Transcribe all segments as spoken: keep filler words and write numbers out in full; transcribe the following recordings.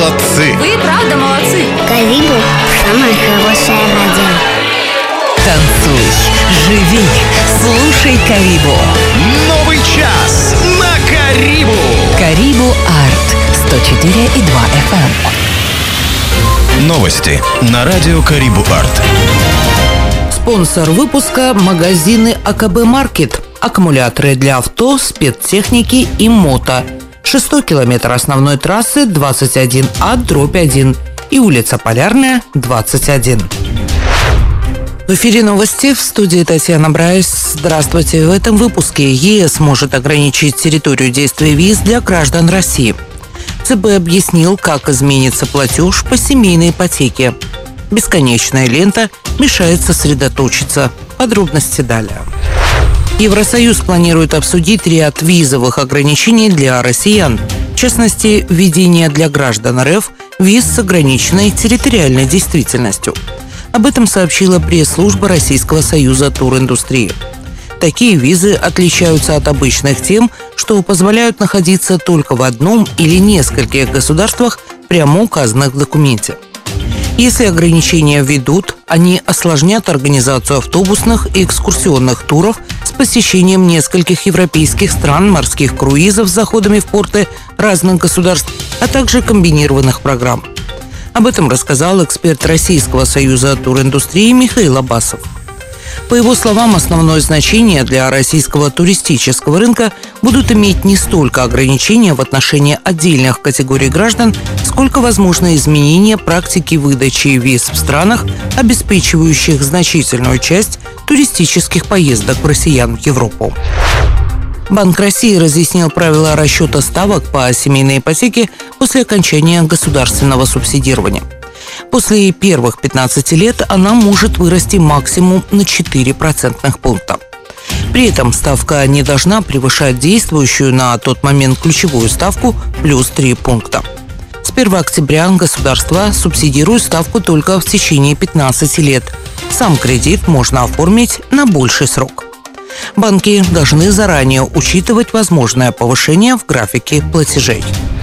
молодцы! Вы правда молодцы! Карибу – самое хорошее радио. Танцуй, живи, слушай Карибу. Новый час на Карибу! Карибу Арт сто четыре и два эф эм. Новости на радио Карибу Арт. Спонсор выпуска – магазины АКБ Маркет. Аккумуляторы для авто, спецтехники и мото. Шестой километр основной трассы двадцать один А дробь один и улица Полярная, двадцать один. В эфире новости, в студии Татьяна Брайс. Здравствуйте. В этом выпуске ЕС может ограничить территорию действия виз для граждан России. ЦБ объяснил, как изменится платеж по семейной ипотеке. Бесконечная лента мешает сосредоточиться. Подробности далее. Евросоюз планирует обсудить ряд визовых ограничений для россиян. В частности, введение для граждан РФ виз с ограниченной территориальной действительностью. Об этом сообщила пресс-служба Российского союза туриндустрии. Такие визы отличаются от обычных тем, что позволяют находиться только в одном или нескольких государствах, прямо указанных в документе. Если ограничения введут, они осложнят организацию автобусных и экскурсионных туров с посещением нескольких европейских стран, морских круизов с заходами в порты разных государств, а также комбинированных программ. Об этом рассказал эксперт Российского союза туриндустрии Михаил Абасов. По его словам, основное значение для российского туристического рынка будут иметь не столько ограничения в отношении отдельных категорий граждан, сколько возможные изменения практики выдачи виз в странах, обеспечивающих значительную часть туристических поездок россиян в Европу. Банк России разъяснил правила расчета ставок по семейной ипотеке после окончания государственного субсидирования. После первых пятнадцати лет она может вырасти максимум на четыре процентных пункта. При этом ставка не должна превышать действующую на тот момент ключевую ставку плюс три пункта. С первого октября государство субсидирует ставку только в течение пятнадцати лет. Сам кредит можно оформить на больший срок. Банки должны заранее учитывать возможное повышение в графике платежей.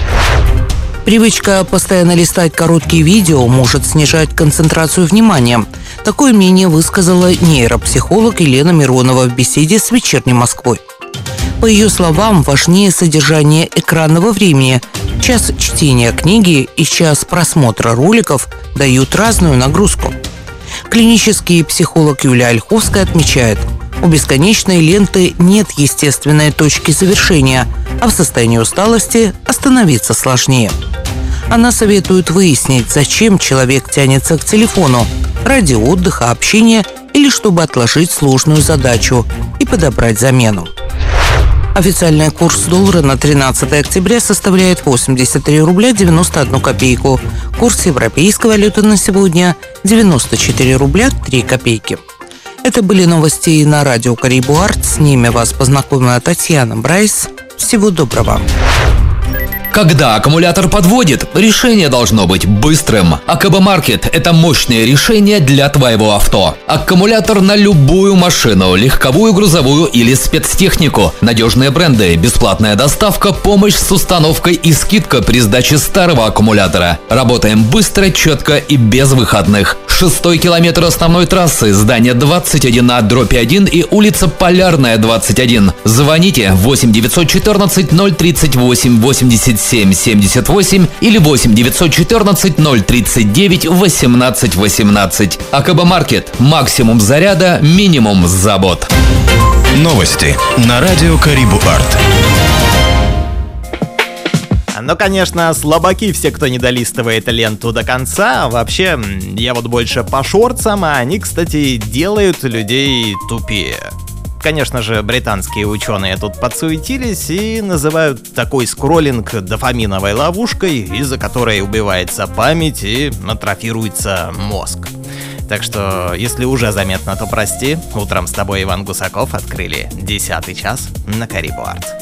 Привычка постоянно листать короткие видео может снижать концентрацию внимания. Такое мнение высказала нейропсихолог Елена Миронова в беседе с «Вечерней Москвой». По ее словам, важнее содержание экранного времени. Час чтения книги и час просмотра роликов дают разную нагрузку. Клинический психолог Юлия Ольховская отмечает, у бесконечной ленты нет естественной точки завершения, а в состоянии усталости остановиться сложнее. Она советует выяснить, зачем человек тянется к телефону – ради отдыха, общения или чтобы отложить сложную задачу и подобрать замену. Официальный курс доллара на тринадцатое октября составляет восемьдесят три рубля девяносто одну копейку. Курс европейской валюты на сегодня – девяносто четыре рубля три копейки. Это были новости на радио Карибу Арт. С ними вас познакомила Татьяна Брайс. Всего доброго. Когда аккумулятор подводит, решение должно быть быстрым. АКБ Маркет – это мощное решение для твоего авто. Аккумулятор на любую машину, легковую, грузовую или спецтехнику. Надежные бренды, бесплатная доставка, помощь с установкой и скидка при сдаче старого аккумулятора. Работаем быстро, четко и без выходных. Шестой километр основной трассы, здание двадцать один А дробь один и улица Полярная, двадцать один. Звоните восемь девятьсот четырнадцать ноль тридцать восемь восемьдесят семь семьдесят восемь или восемь девятьсот четырнадцать ноль тридцать девять восемнадцать восемнадцать. АКБ Маркет. Максимум заряда, минимум забот. Новости на радио Карибу Арт. Ну, конечно, слабаки все, кто не долистывает ленту до конца. Вообще, я вот больше по шортсам, а они, кстати, делают людей тупее. Конечно же, британские ученые тут подсуетились и называют такой скроллинг дофаминовой ловушкой, из-за которой убивается память и атрофируется мозг. Так что, если уже заметно, то прости. Утром с тобой Иван Гусаков открыли десятый час на Карибу Арт.